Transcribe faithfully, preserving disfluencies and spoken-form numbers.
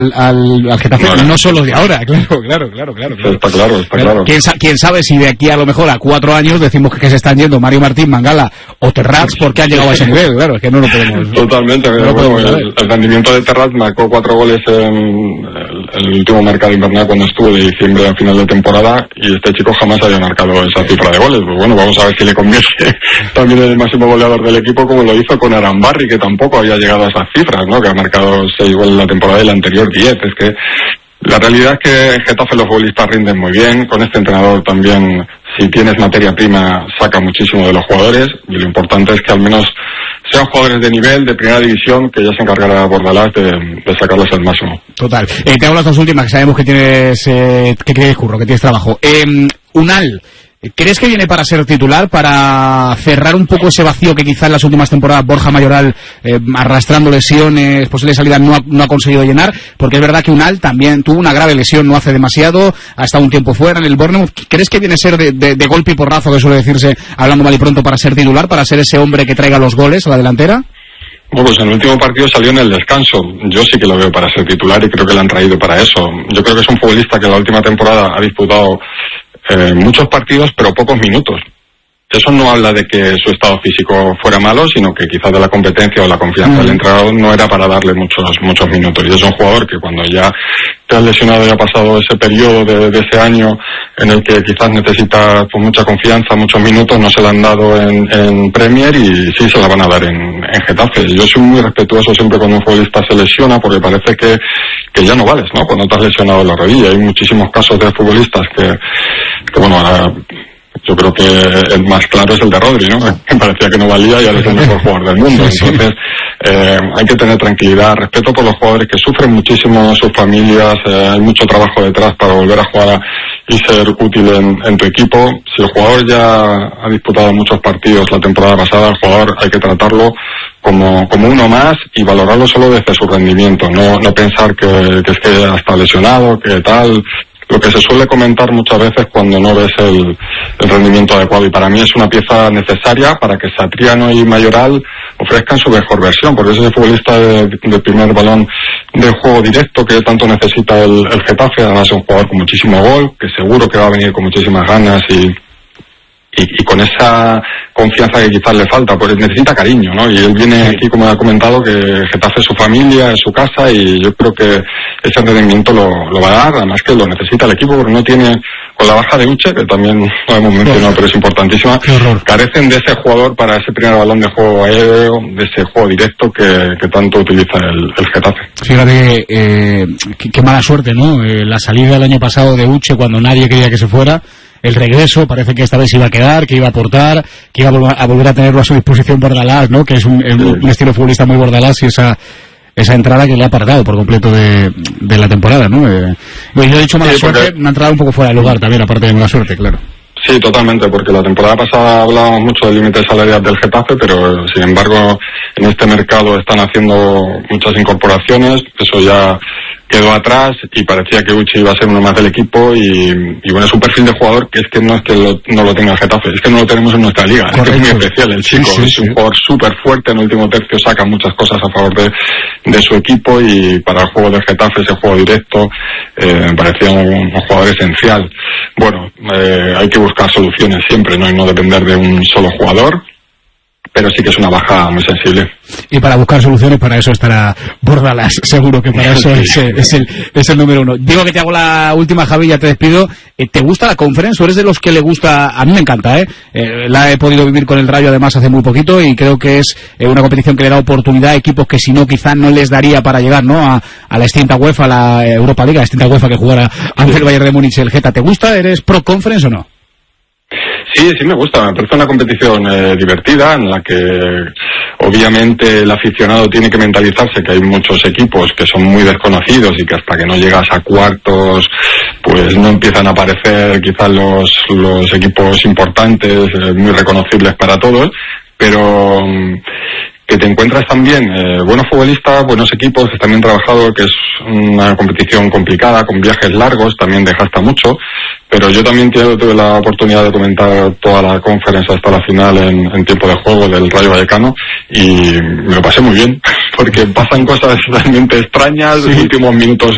al, al Getafe, Vale. no solo de ahora, claro, claro, claro, claro. claro. Está claro, está claro. ¿Quién, sa ¿Quién sabe si de aquí a lo mejor a cuatro años decimos que, que se están yendo Mario Martín, Mangala o Terrats porque han llegado a ese nivel? Claro, es que no lo podemos. Totalmente, no lo bueno, podemos el, el rendimiento de Terrats marcó cuatro goles en el, el último mercado invernal cuando estuvo de diciembre a final de temporada, y este chico jamás había marcado esa cifra de goles. Pues bueno, vamos a ver si le convierte también el máximo goleador del equipo, como lo hizo con Arambarri, que tampoco había llegado a esas cifras, ¿no? Que ha marcado seis goles en la temporada y la anterior diez. Es que la realidad es que en Getafe los futbolistas rinden muy bien. Con este entrenador también, si tienes materia prima, saca muchísimo de los jugadores, y lo importante es que al menos sean jugadores de nivel, de primera división, que ya se encargará Bordalás de, de sacarles el máximo. Total. Eh, te hago las dos últimas, que sabemos que tienes eh, que tienes curro, que tienes trabajo. Eh, Unal, ¿crees que viene para ser titular, para cerrar un poco ese vacío que quizá en las últimas temporadas Borja Mayoral, eh, arrastrando lesiones, posibles salidas, no ha, no ha conseguido llenar? Porque es verdad que Unal también tuvo una grave lesión no hace demasiado, ha estado un tiempo fuera en el Bournemouth. ¿Crees que viene a ser de, de, de golpe y porrazo, que suele decirse, hablando mal y pronto, para ser titular, para ser ese hombre que traiga los goles a la delantera? Bueno, pues en el último partido salió en el descanso. Yo sí que lo veo para ser titular y creo que le han traído para eso. Yo creo que es un futbolista que en la última temporada ha disputado Eh, muchos partidos, pero pocos minutos. Eso no habla de que su estado físico fuera malo, sino que quizás de la competencia o la confianza mm. del entrenador no era para darle muchos muchos minutos. Y es un jugador que cuando ya te has lesionado y ha pasado ese periodo de, de ese año en el que quizás necesitas pues, mucha confianza, muchos minutos, no se la han dado en, en Premier, y sí se la van a dar en, en Getafe. Yo soy muy respetuoso siempre cuando un futbolista se lesiona, porque parece que, que ya no vales, ¿no? Cuando te has lesionado la rodilla. Hay muchísimos casos de futbolistas que, que bueno, ahora yo creo que el más claro es el de Rodri, ¿no? Que parecía que no valía y ahora es el mejor jugador del mundo. Entonces, eh, hay que tener tranquilidad, respeto por los jugadores que sufren muchísimo, sus familias, eh, hay mucho trabajo detrás para volver a jugar a, y ser útil en, en tu equipo. Si el jugador ya ha disputado muchos partidos la temporada pasada, el jugador hay que tratarlo como, como uno más y valorarlo solo desde su rendimiento, no, no pensar que, que es que ya está lesionado, que tal. Lo que se suele comentar muchas veces cuando no ves el, el rendimiento adecuado, y para mí es una pieza necesaria para que Satriano y Mayoral ofrezcan su mejor versión, porque es ese futbolista de, de primer balón de juego directo que tanto necesita el, el Getafe. Además es un jugador con muchísimo gol, que seguro que va a venir con muchísimas ganas y Y, y con esa confianza que quizás le falta, pues necesita cariño, ¿no? Y él viene aquí, como ha comentado, que Getafe es su familia, es su casa, y yo creo que ese rendimiento lo, lo va a dar, además que lo necesita el equipo, porque no tiene, con la baja de Uche, que también lo hemos mencionado, pero es importantísima, carecen de ese jugador para ese primer balón de juego aéreo, de ese juego directo que, que tanto utiliza el, el Getafe. Fíjate, eh, qué, qué mala suerte, ¿no? Eh, la salida el año pasado de Uche cuando nadie quería que se fuera. El regreso, parece que esta vez iba a quedar, que iba a aportar, que iba a, vol a volver a tenerlo a su disposición Bordalás, ¿no? Que es un, un, un estilo futbolista muy Bordalás, y esa esa entrada que le ha apartado por completo de, de la temporada, ¿no? Eh, yo he dicho mala sí, suerte, porque... una entrada un poco fuera de lugar también, aparte de mala suerte, claro. Sí, totalmente, porque la temporada pasada hablábamos mucho del límite salarial del Getafe, pero sin embargo en este mercado están haciendo muchas incorporaciones, eso ya quedó atrás y parecía que Uche iba a ser uno más del equipo, y, y bueno, es un perfil de jugador que es que no es que lo, no lo tenga el Getafe, es que no lo tenemos en nuestra liga. Correcto. Es que es muy especial el chico, sí, sí, es un sí. jugador súper fuerte, en el último tercio saca muchas cosas a favor de, de su equipo, y para el juego del Getafe, ese juego directo, eh, me parecía un, un jugador esencial. Bueno, eh, hay que buscar soluciones siempre, ¿no? Y no depender de un solo jugador, pero sí que es una baja muy sensible. Y para buscar soluciones, para eso estará Bordalás, seguro que para eso es, es, el, es el número uno. Digo que te hago la última, Javi, ya te despido. ¿Te gusta la Conference o eres de los que le gusta? A mí me encanta, ¿eh? eh la he podido vivir con el Rayo además hace muy poquito, y creo que es eh, una competición que le da oportunidad a equipos que si no quizá no les daría para llegar, ¿no? A, a la extinta UEFA, a la Europa League, a la extinta UEFA que jugara ante el Bayern de Múnich y el Geta. ¿Te gusta? ¿Eres pro Conference o no? Sí, sí me gusta, me parece una competición eh, divertida, en la que obviamente el aficionado tiene que mentalizarse que hay muchos equipos que son muy desconocidos y que hasta que no llegas a cuartos pues no empiezan a aparecer quizás los, los equipos importantes, eh, muy reconocibles para todos, pero que te encuentras también eh, buenos futbolistas, buenos equipos que están bien trabajados, que es una competición complicada, con viajes largos, también desgasta mucho, pero yo también tuve la oportunidad de comentar toda la conferencia hasta la final en, en tiempo de juego del Rayo Vallecano, y me lo pasé muy bien, porque pasan cosas realmente extrañas, sí. Los últimos minutos